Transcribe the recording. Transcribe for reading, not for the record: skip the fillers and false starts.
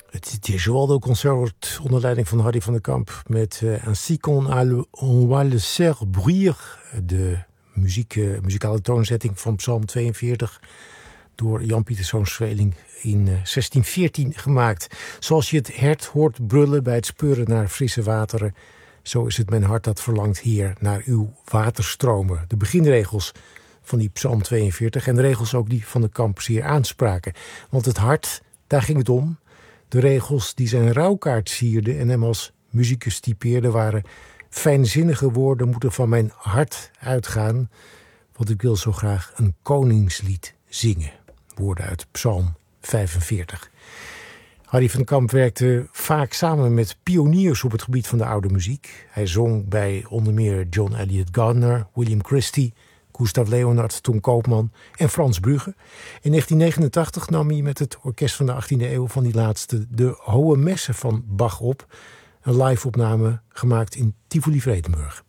Het Gesualdo-concert wordt onder leiding van Hardy van den Kamp met Ainsi qu'on va le faire bruire, de muzikale toonzetting van Psalm 42 door Jan Pieterszoon Sweelinck in 1614 gemaakt. Zoals je het hert hoort brullen bij het speuren naar frisse wateren, zo is het mijn hart dat verlangt, Heer, naar uw waterstromen. De beginregels van die Psalm 42 en de regels ook die van den Kamp zeer aanspraken. Want het hart, daar ging het om. De regels die zijn rouwkaart sierden en hem als musicus typeerden waren: fijnzinnige woorden moeten van mijn hart uitgaan, want ik wil zo graag een koningslied zingen. Woorden uit Psalm 45. Hardy van den Kamp werkte vaak samen met pioniers op het gebied van de oude muziek. Hij zong bij onder meer John Eliot Gardner, William Christie, Gustav Leonard, Tom Koopman en Frans Brugge. In 1989 nam hij met het orkest van de 18e eeuw van die laatste de Hohe Messe van Bach op. Een live-opname gemaakt in Tivoli Vredenburg.